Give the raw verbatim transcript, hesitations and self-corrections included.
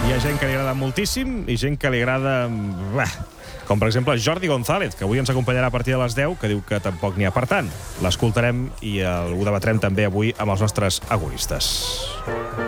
Hi ha gent que li agrada moltíssim i gent que li agrada... Bah, com per exemple Jordi González, que avui ens acompanyarà a partir de les deu, que diu que tampoc n'hi ha per tant. L'escoltarem i ho debatrem també avui amb els nostres agoristes.